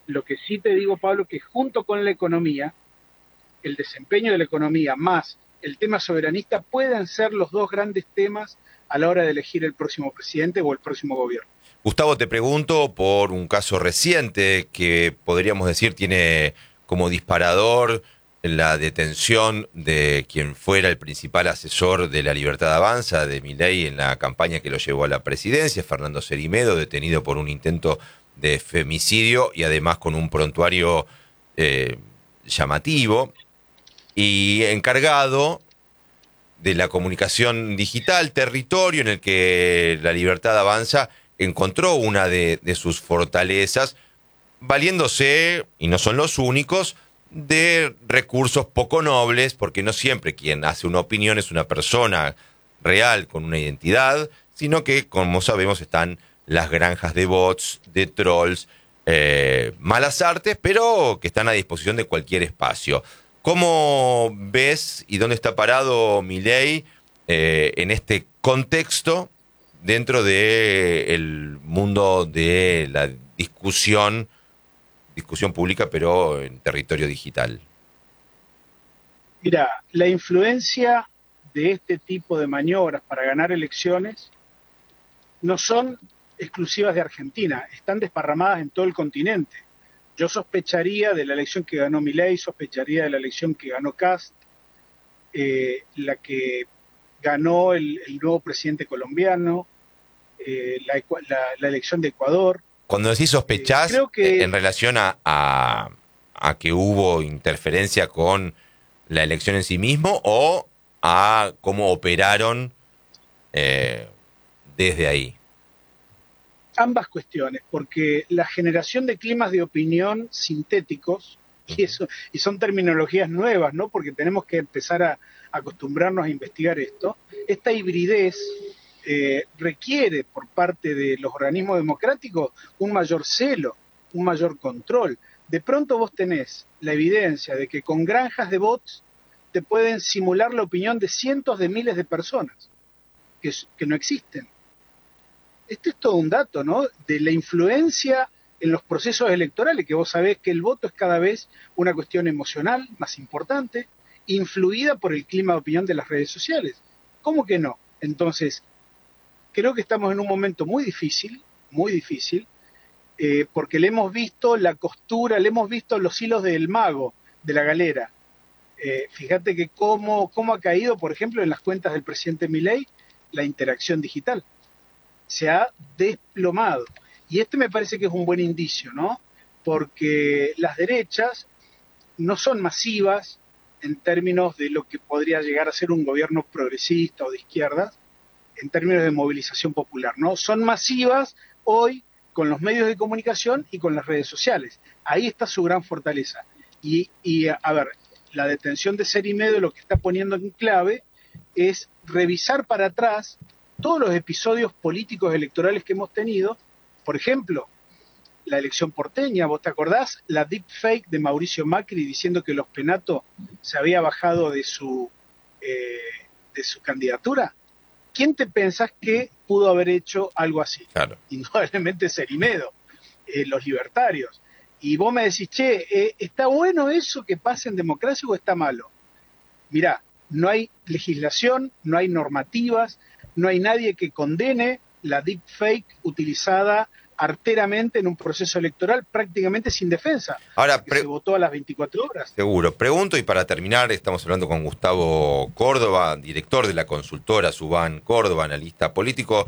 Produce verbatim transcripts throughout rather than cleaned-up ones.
Lo que sí te digo, Pablo, que junto con la economía, el desempeño de la economía más el tema soberanista pueden ser los dos grandes temas a la hora de elegir el próximo presidente o el próximo gobierno. Gustavo, te pregunto por un caso reciente que podríamos decir tiene como disparador la detención de quien fuera el principal asesor de la Libertad Avanza, de Milei, en la campaña que lo llevó a la presidencia, Fernando Cerime,do, detenido por un intento de femicidio y además con un prontuario eh, llamativo, y encargado de la comunicación digital, territorio en el que la Libertad Avanza encontró una de, de sus fortalezas, valiéndose, y no son los únicos, de recursos poco nobles, porque no siempre quien hace una opinión es una persona real con una identidad, sino que, como sabemos, están las granjas de bots, de trolls, eh, malas artes, pero que están a disposición de cualquier espacio. ¿Cómo ves y dónde está parado Milei eh, en este contexto dentro del mundo de la discusión, discusión pública, pero en territorio digital? Mira, la influencia de este tipo de maniobras para ganar elecciones no son exclusivas de Argentina, están desparramadas en todo el continente. Yo sospecharía de la elección que ganó Milei, sospecharía de la elección que ganó Kast, eh, la que ganó el, el nuevo presidente colombiano, eh, la, la, la elección de Ecuador. Cuando decís sospechás, eh, creo que, en relación a, a, a que hubo interferencia con la elección en sí mismo o a cómo operaron eh, desde ahí. Ambas cuestiones, porque la generación de climas de opinión sintéticos, y, eso, y son terminologías nuevas, ¿no? Porque tenemos que empezar a, a acostumbrarnos a investigar esto, esta hibridez eh, requiere por parte de los organismos democráticos un mayor celo, un mayor control. De pronto vos tenés la evidencia de que con granjas de bots te pueden simular la opinión de cientos de miles de personas que, que no existen. Este es todo un dato, ¿no? De la influencia en los procesos electorales, que vos sabés que el voto es cada vez una cuestión emocional más importante, influida por el clima de opinión de las redes sociales. ¿Cómo que no? Entonces, creo que estamos en un momento muy difícil, muy difícil, eh, porque le hemos visto la costura, le hemos visto los hilos del mago, de la galera. Eh, fíjate que cómo, cómo ha caído, por ejemplo, en las cuentas del presidente Milei, la interacción digital. Se ha desplomado. Y este me parece que es un buen indicio, ¿no? Porque las derechas no son masivas en términos de lo que podría llegar a ser un gobierno progresista o de izquierda, en términos de movilización popular, ¿no? Son masivas hoy con los medios de comunicación y con las redes sociales. Ahí está su gran fortaleza. Y, y a ver, la detención de Cerime,do lo que está poniendo en clave es revisar para atrás todos los episodios políticos electorales que hemos tenido. Por ejemplo, la elección porteña, ¿vos te acordás? La deepfake de Mauricio Macri diciendo que los Penato se había bajado de su, eh, de su candidatura. ¿Quién te pensás que pudo haber hecho algo así? Claro. Indudablemente Cerime,do, eh, los libertarios. Y vos me decís, che, eh, ¿está bueno eso que pase en democracia o está malo? Mirá, no hay legislación, no hay normativas, no hay nadie que condene la deepfake utilizada arteramente en un proceso electoral prácticamente sin defensa. Ahora, que se votó a las veinticuatro horas. Seguro. Pregunto, y para terminar, estamos hablando con Gustavo Córdoba, director de la consultora Subán Córdoba, analista político,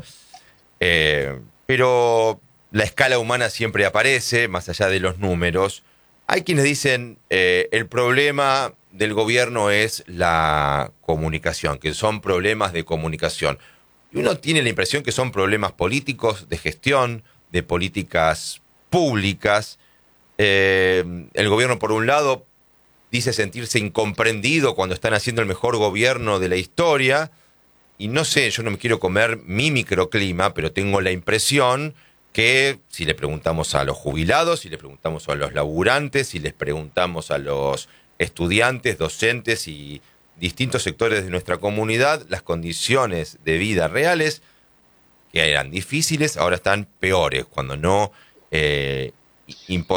eh, pero la escala humana siempre aparece, más allá de los números. Hay quienes dicen eh, el problema del gobierno es la comunicación, que son problemas de comunicación. Y uno tiene la impresión que son problemas políticos, de gestión, de políticas públicas. Eh, el gobierno, por un lado, dice sentirse incomprendido cuando están haciendo el mejor gobierno de la historia. Y no sé, yo no me quiero comer mi microclima, pero tengo la impresión que si le preguntamos a los jubilados, si le preguntamos a los laburantes, si les preguntamos a los estudiantes, docentes y distintos sectores de nuestra comunidad, las condiciones de vida reales, que eran difíciles, ahora están peores, cuando no eh, imposibles.